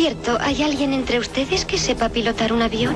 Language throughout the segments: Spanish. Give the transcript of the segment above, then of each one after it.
cierto, ¿hay alguien entre ustedes que sepa pilotar un avión?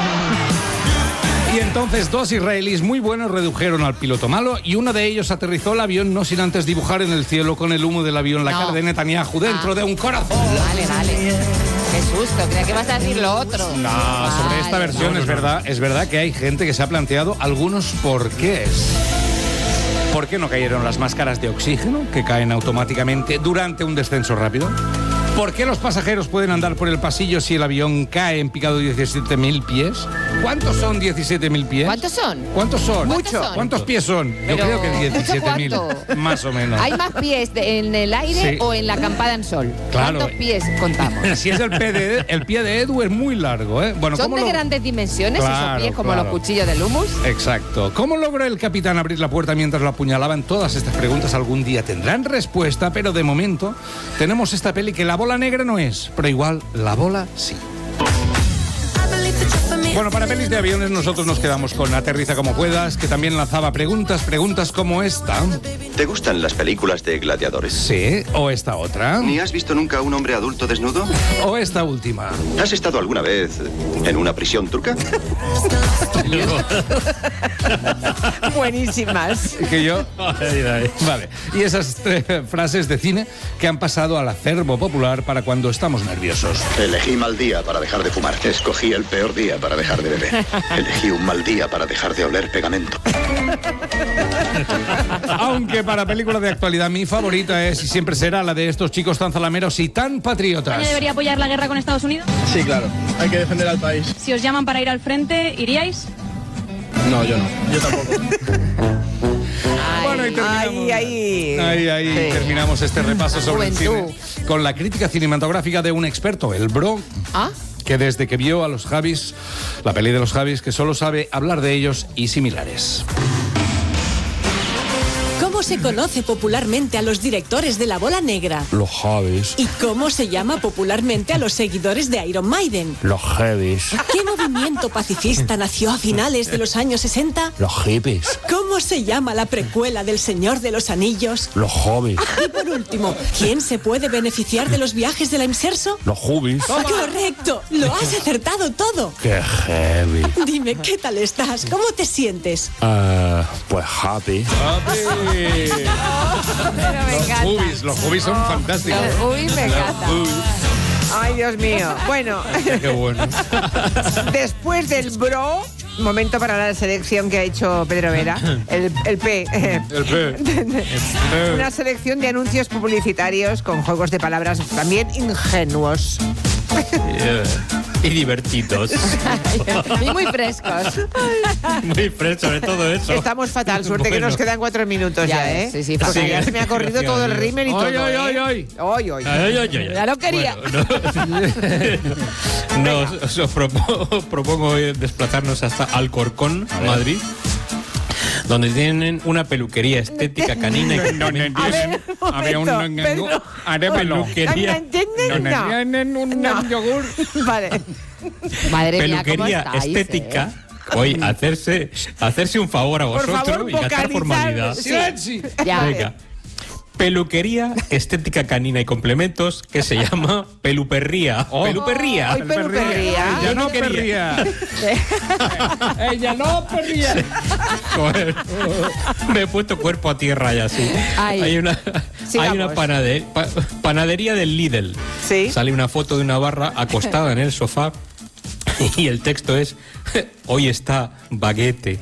Y entonces 2 israelíes muy buenos redujeron al piloto malo y uno de ellos aterrizó el avión no sin antes dibujar en el cielo con el humo del avión la cara de Netanyahu dentro de un corazón. Vale. Qué susto, creía que vas a decir lo otro. No, sobre esta versión es verdad que hay gente que se ha planteado algunos porqués. ¿Por qué no cayeron las máscaras de oxígeno que caen automáticamente durante un descenso rápido? ¿Por qué los pasajeros pueden andar por el pasillo si el avión cae en picado de 17.000 pies? ¿Cuántos son 17.000 pies? ¿Cuántos son? ¿Cuántos son? Muchos. ¿Cuántos pies son? Yo Pero, creo que ¿mucho 17.000, más o menos. ¿Hay más pies en el aire Sí. o en la acampada en sol? Claro. ¿Cuántos pies contamos? Si es el pie de Edu es muy largo, ¿eh? Bueno, ¿Son de grandes dimensiones esos pies como los cuchillos del hummus? Exacto. ¿Cómo logró el capitán abrir la puerta mientras lo apuñalaban? Todas estas preguntas algún día tendrán respuesta, pero de momento tenemos esta peli que la bola negra no es, pero igual la bola sí. Bueno, para pelis de aviones nosotros nos quedamos con Aterriza como puedas, que también lanzaba preguntas como esta. ¿Te gustan las películas de gladiadores? Sí, o esta otra. ¿Ni has visto nunca a un hombre adulto desnudo? O esta última. ¿Has estado alguna vez en una prisión turca? Buenísimas. Que yo... Vale. Y esas 3 frases de cine que han pasado al acervo popular para cuando estamos nerviosos. Elegí mal día para dejar de fumar. Escogí el peor día para dejar de beber. Elegí un mal día para dejar de oler pegamento. Aunque para películas de actualidad mi favorita es y siempre será la de estos chicos tan zalameros y tan patriotas. ¿España debería apoyar la guerra con Estados Unidos? Sí, claro. Hay que defender al país. Si os llaman para ir al frente, ¿iríais? No, yo no. Yo tampoco. Bueno, y terminamos. Terminamos este repaso sobre el cine con la crítica cinematográfica de un experto, el Bro. Que desde que vio a los Javis, la peli de los Javis, que solo sabe hablar de ellos y similares. ¿Cómo se conoce popularmente a los directores de La Bola Negra? Los Javis. ¿Y cómo se llama popularmente a los seguidores de Iron Maiden? Los Heavies. ¿Qué movimiento pacifista nació a finales de los años 60? Los Hippies. ¿Cómo se llama la precuela del Señor de los Anillos? Los Hobbies. Y por último, ¿quién se puede beneficiar de los viajes de la Inserso? Los Hubis. ¡Correcto! ¡Lo has acertado todo! ¡Qué heavy! Dime, ¿qué tal estás? ¿Cómo te sientes? Pues happy. Los Hubis son fantásticos. Los Hubis me encantan. Ay, Dios mío. Bueno. Qué bueno. Después del Bro, momento para la selección que ha hecho Pedro Vera. El P. El P. Una selección de anuncios publicitarios con juegos de palabras también ingenuos. Y divertidos. Y muy frescos. Muy frescos, sobre todo eso. Estamos fatal, suerte que nos quedan 4 minutos ya, ¿eh? Sí, porque ya se me ha corrido todo el rímel y todo. Ay. Ya lo quería. Os propongo desplazarnos hasta Alcorcón, Madrid, donde tienen una peluquería estética canina y un yogur. Vale. Madre mía, peluquería ¿cómo estáis, estética. Hoy hacerse un favor a vosotros, por favor, y gastar formalidad. Sí. Ya. Venga. Peluquería estética canina y complementos que se llama Peluperría. Peluperría. Peluperría. Ella no perría. Ella no perría. Joder, me he puesto cuerpo a tierra ya, sí. Hay una panadería del Lidl. Sí. Sale una foto de una barra acostada en el sofá y el texto es: hoy está baguette.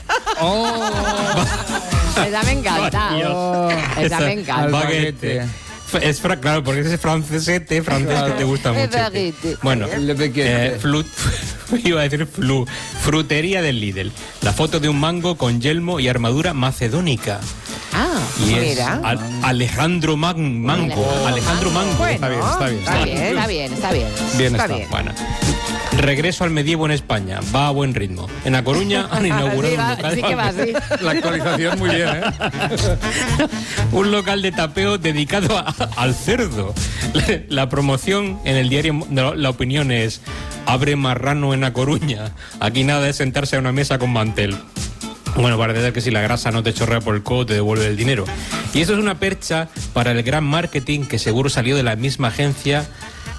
Esa me encanta. Esa me encanta. Baguette. Claro, porque ese francés que te gusta mucho. Bueno, iba a decir frutería del Lidl. La foto de un mango con yelmo y armadura macedónica. Y es Alejandro Mango. Alejandro Mango. Bueno, está bien. Bueno. Regreso al medievo en España. Va a buen ritmo. En A Coruña han inaugurado un local. Sí que va así. La actualización muy bien, ¿eh? Un local de tapeo dedicado al cerdo. La promoción en el diario La Opinión es: abre marrano en A Coruña. Aquí nada de sentarse a una mesa con mantel. Bueno, parece ser que si la grasa no te chorrea por el codo, te devuelve el dinero. Y eso es una percha para el gran marketing que seguro salió de la misma agencia